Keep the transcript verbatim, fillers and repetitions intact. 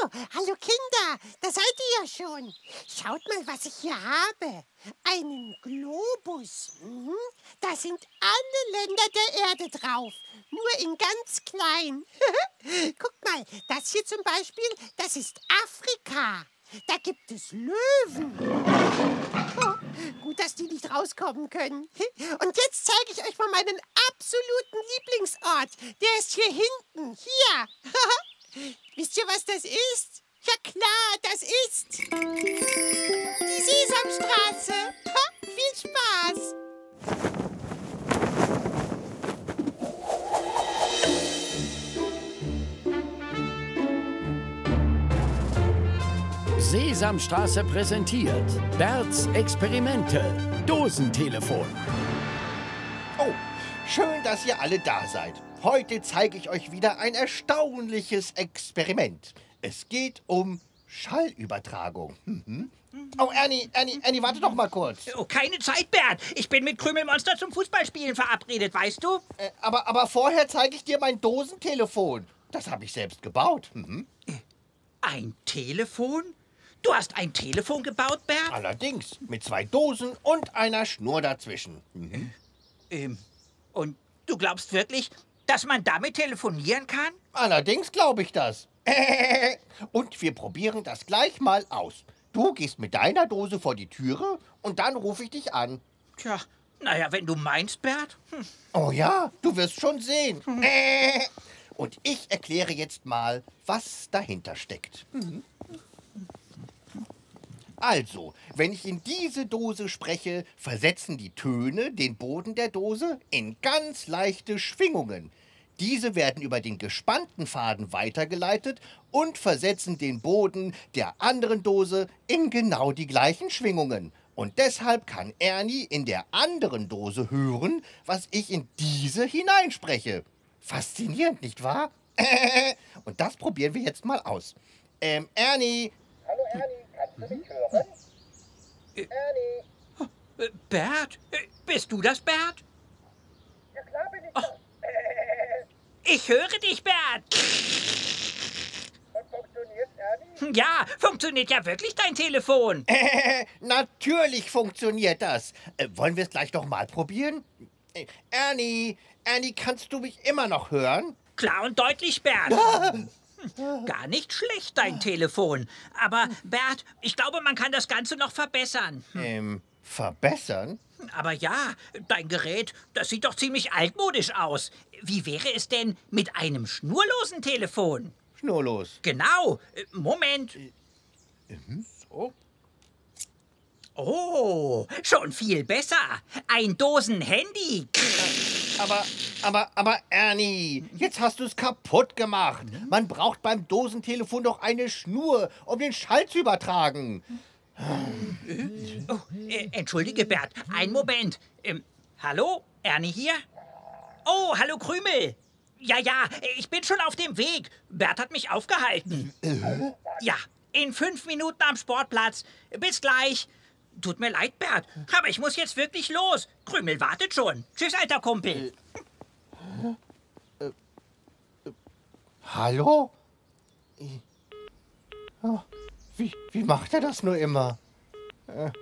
hallo Kinder, da seid ihr ja schon. Schaut mal, was ich hier habe. Einen Globus. Mhm. Da sind alle Länder der Erde drauf, nur in ganz klein. Guckt mal, das hier zum Beispiel, das ist Afrika. Da gibt es Löwen. Oh, gut, dass die nicht rauskommen können. Und jetzt zeige ich euch mal meinen absoluten Lieblingsort. Der ist hier hinten, hier. Wisst ihr, was das ist? Ja klar, das ist die Sesamstraße. Ha, viel Spaß. Sesamstraße präsentiert Berts Experimente. Dosentelefon. Oh, schön, dass ihr alle da seid. Heute zeige ich euch wieder ein erstaunliches Experiment. Es geht um Schallübertragung. Mhm. Oh, Ernie, Ernie, Ernie, warte doch mal kurz. Oh, keine Zeit, Bert. Ich bin mit Krümelmonster zum Fußballspielen verabredet, weißt du? Äh, aber, aber vorher zeige ich dir mein Dosentelefon. Das habe ich selbst gebaut. Mhm. Ein Telefon? Du hast ein Telefon gebaut, Bert? Allerdings mit zwei Dosen und einer Schnur dazwischen. Mhm. Ähm, und du glaubst wirklich, dass man damit telefonieren kann? Allerdings glaube ich das. Und wir probieren das gleich mal aus. Du gehst mit deiner Dose vor die Türe und dann rufe ich dich an. Tja, naja, wenn du meinst, Bert. Hm. Oh ja, du wirst schon sehen. Und ich erkläre jetzt mal, was dahinter steckt. Also, wenn ich in diese Dose spreche, versetzen die Töne den Boden der Dose in ganz leichte Schwingungen. Diese werden über den gespannten Faden weitergeleitet und versetzen den Boden der anderen Dose in genau die gleichen Schwingungen. Und deshalb kann Ernie in der anderen Dose hören, was ich in diese hineinspreche. Faszinierend, nicht wahr? Und das probieren wir jetzt mal aus. Ähm, Ernie. Hallo Ernie, kannst du mich hören? Äh, Ernie. Äh, Bert? Äh, bist du das, Bert? Ja klar bin ich Oh. das. Ich höre dich, Bert. Und funktioniert, Ernie? Ja, funktioniert ja wirklich dein Telefon. Natürlich funktioniert das. Äh, wollen wir es gleich noch mal probieren? Äh, Ernie, Ernie, kannst du mich immer noch hören? Klar und deutlich, Bert. Hm, Gar nicht schlecht, dein Telefon. Aber, Bert, ich glaube, man kann das Ganze noch verbessern. Ähm, verbessern? Aber ja, dein Gerät, das sieht doch ziemlich altmodisch aus. Wie wäre es denn mit einem schnurlosen Telefon? Schnurlos. Genau. Äh, Moment. So. Oh, schon viel besser. Ein Dosenhandy. Aber, aber, aber Ernie, jetzt hast du es kaputt gemacht. Man braucht beim Dosentelefon doch eine Schnur, um den Schall zu übertragen. Oh, äh, entschuldige, Bert, einen Moment. Ähm, hallo, Ernie hier? Oh, hallo, Krümel. Ja, ja, ich bin schon auf dem Weg. Bert hat mich aufgehalten. Ja, in fünf Minuten am Sportplatz. Bis gleich. Tut mir leid, Bert, aber ich muss jetzt wirklich los. Krümel wartet schon. Tschüss, alter Kumpel. Hallo? Oh, wie, wie macht er das nur immer?